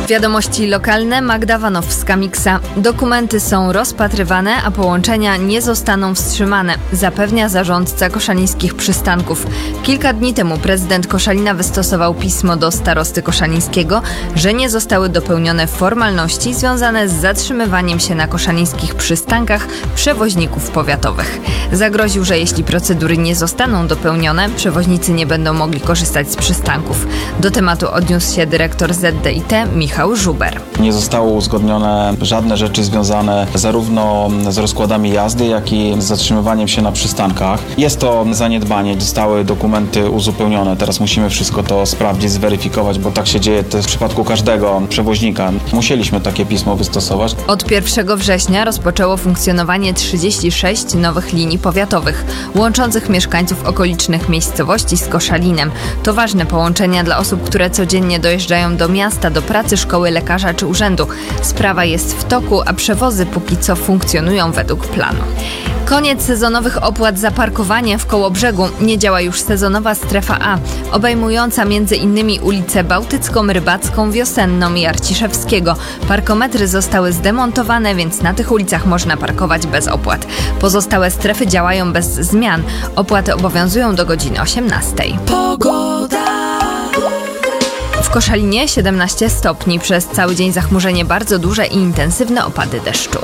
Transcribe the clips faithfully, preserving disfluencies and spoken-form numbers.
Wiadomości lokalne. Magda Wanowska-Miksa. Dokumenty są rozpatrywane, a połączenia nie zostaną wstrzymane, zapewnia zarządca koszalińskich przystanków. Kilka dni temu prezydent Koszalina wystosował pismo do starosty koszalińskiego, że nie zostały dopełnione formalności związane z zatrzymywaniem się na koszalińskich przystankach przewoźników powiatowych. Zagroził, że jeśli procedury nie zostaną dopełnione, przewoźnicy nie będą mogli korzystać z przystanków. Do tematu odniósł się dyrektor Z D I T Michał Żuber. Nie zostało uzgodnione żadne rzeczy związane zarówno z rozkładami jazdy, jak i z zatrzymywaniem się na przystankach. Jest to zaniedbanie, zostały dokumenty uzupełnione. Teraz musimy wszystko to sprawdzić, zweryfikować, bo tak się dzieje też w przypadku każdego przewoźnika. Musieliśmy takie pismo wystosować. Od pierwszego września rozpoczęło funkcjonowanie trzydzieści sześć nowych linii powiatowych, łączących mieszkańców okolicznych miejscowości z Koszalinem. To ważne połączenia dla osób, które codziennie dojeżdżają do miasta, do pracy, szkoły, lekarza czy urzędu. Sprawa jest w toku, a przewozy póki co funkcjonują według planu. Koniec sezonowych opłat za parkowanie w Kołobrzegu. Nie działa już sezonowa strefa A, obejmująca między innymi ulicę Bałtycką, Rybacką, Wiosenną i Arciszewskiego. Parkometry zostały zdemontowane, więc na tych ulicach można parkować bez opłat. Pozostałe strefy działają bez zmian. Opłaty obowiązują do godziny osiemnastej. Pogoda. W Koszalinie siedemnaście stopni. Przez cały dzień zachmurzenie bardzo duże i intensywne opady deszczu.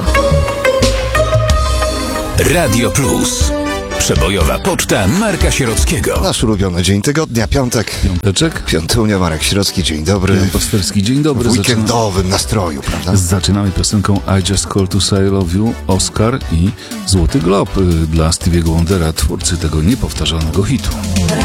Radio Plus. Przebojowa poczta Marka Sierockiego. Nasz ulubiony dzień tygodnia, piątek. Piąteczek. Piątunia, Marek Sierocki, dzień dobry. Jan Pasterski, dzień dobry. W weekendowym nastroju, prawda? Zaczynamy piosenką I Just Call to Say I Love You, Oscar i Złoty Glob dla Stevie'ego Wondera, twórcy tego niepowtarzalnego hitu.